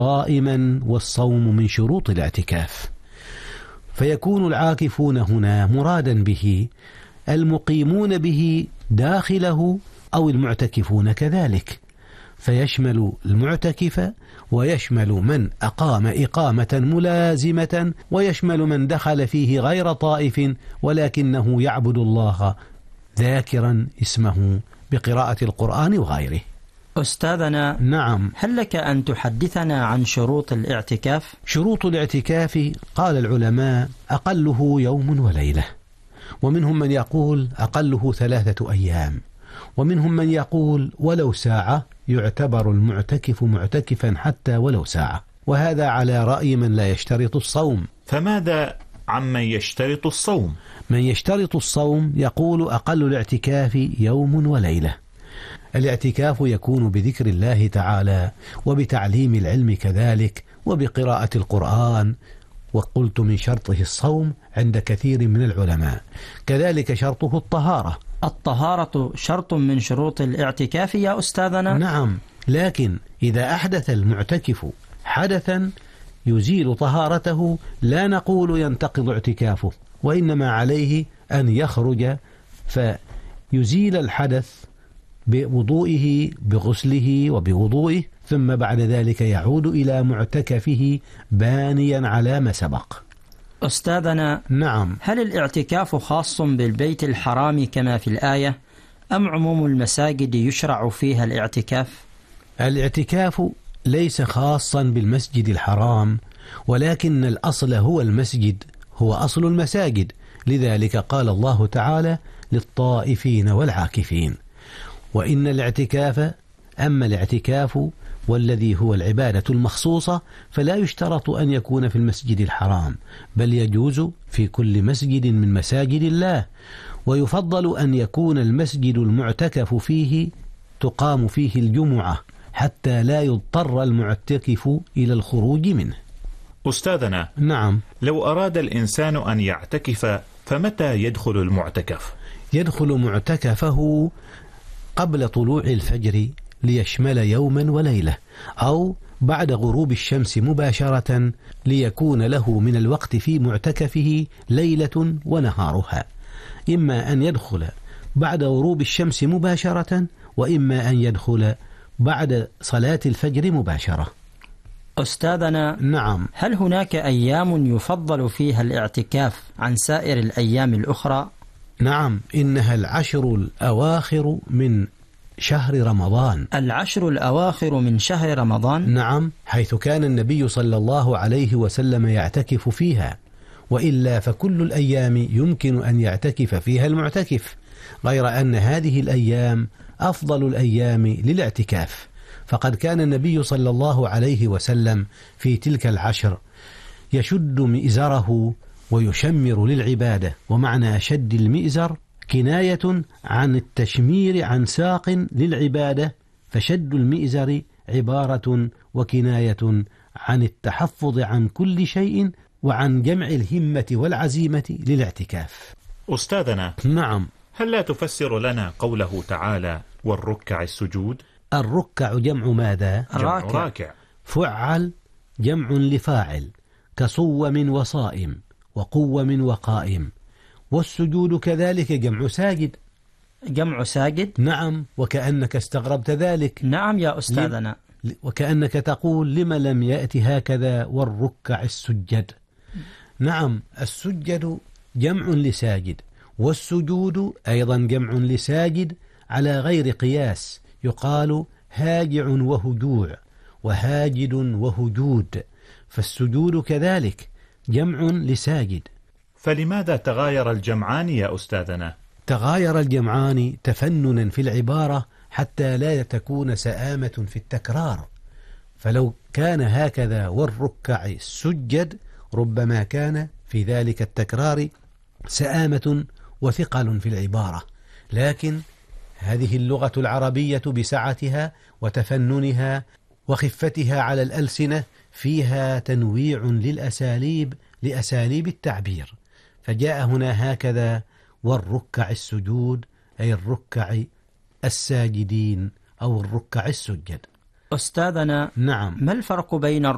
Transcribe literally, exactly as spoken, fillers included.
قائما، والصوم من شروط الاعتكاف. فيكون العاكفون هنا مرادا به المقيمون به داخله أو المعتكفون كذلك، فيشمل المعتكف ويشمل من أقام إقامة ملازمة ويشمل من دخل فيه غير طائف ولكنه يعبد الله ذاكرا اسمه بقراءة القرآن وغيره. أستاذنا، نعم، هل لك أن تحدثنا عن شروط الاعتكاف؟ شروط الاعتكاف قال العلماء أقله يوم وليلة، ومنهم من يقول أقله ثلاثة أيام، ومنهم من يقول ولو ساعة يعتبر المعتكف معتكفا حتى ولو ساعة، وهذا على رأي من لا يشترط الصوم. فماذا عمن يشترط الصوم؟ من يشترط الصوم يقول أقل الاعتكاف يوم وليلة. الاعتكاف يكون بذكر الله تعالى وبتعليم العلم كذلك وبقراءة القرآن، وقلت من شرطه الصوم عند كثير من العلماء، كذلك شرطه الطهارة. الطهارة شرط من شروط الاعتكاف يا أستاذنا؟ نعم، لكن إذا أحدث المعتكف حدثا يزيل طهارته لا نقول ينتقض اعتكافه، وإنما عليه أن يخرج فيزيل الحدث بوضوئه بغسله وبوضوئه، ثم بعد ذلك يعود إلى معتكفه بانيا على ما سبق. أستاذنا، نعم، هل الاعتكاف خاص بالبيت الحرام كما في الآية، أم عموم المساجد يشرع فيها الاعتكاف؟ الاعتكاف ليس خاصا بالمسجد الحرام، ولكن الأصل هو المسجد، هو أصل المساجد، لذلك قال الله تعالى للطائفين والعاكفين. وإن الاعتكاف أما الاعتكاف والذي هو العبادة المخصوصة فلا يشترط أن يكون في المسجد الحرام، بل يجوز في كل مسجد من مساجد الله، ويفضل أن يكون المسجد المعتكف فيه تقام فيه الجمعة حتى لا يضطر المعتكف إلى الخروج منه. أستاذنا، نعم، لو أراد الإنسان أن يعتكف فمتى يدخل المعتكف؟ يدخل معتكفه قبل طلوع الفجر ليشمل يوما وليلة، أو بعد غروب الشمس مباشرة ليكون له من الوقت في معتكفه ليلة ونهارها، إما أن يدخل بعد غروب الشمس مباشرة، وإما أن يدخل بعد صلاة الفجر مباشرة. أستاذنا، نعم، هل هناك أيام يفضل فيها الاعتكاف عن سائر الأيام الأخرى؟ نعم، إنها العشر الأواخر من شهر رمضان. العشر الأواخر من شهر رمضان؟ نعم، حيث كان النبي صلى الله عليه وسلم يعتكف فيها، وإلا فكل الأيام يمكن أن يعتكف فيها المعتكف، غير أن هذه الأيام أفضل الأيام للاعتكاف، فقد كان النبي صلى الله عليه وسلم في تلك العشر يشد مئزره ويشمر للعبادة، ومعنى شد المئزر كناية عن التشمير عن ساق للعبادة، فشد المئزر عبارة وكناية عن التحفظ عن كل شيء وعن جمع الهمة والعزيمة للاعتكاف. أستاذنا، نعم، هل لا تفسر لنا قوله تعالى والركع السجود؟ الركع جمع ماذا؟ جمع راكع. فعل جمع لفاعل كصوم وصائم وقوم وقائم، والسجود كذلك جمع ساجد. جمع ساجد؟ نعم، وكأنك استغربت ذلك. نعم يا أستاذنا، وكأنك تقول لما لم يأتي هكذا والركع السجد. نعم، السجد جمع لساجد، والسجود أيضا جمع لساجد على غير قياس، يقال هاجع وهجوع وهاجد وهجود، فالسجود كذلك جمع لساجد. فلماذا تغاير الجمعان يا أستاذنا؟ تغاير الجمعان تفننا في العبارة حتى لا تكون سآمة في التكرار، فلو كان هكذا والركع السجد ربما كان في ذلك التكرار سآمة وثقل في العبارة، لكن هذه اللغة العربية بسعتها وتفننها وخفتها على الألسنة فيها تنويع للأساليب لأساليب التعبير، فجاء هنا هكذا والركع السجود أي الركع الساجدين أو الركع السجد. أستاذنا، نعم، ما الفرق بين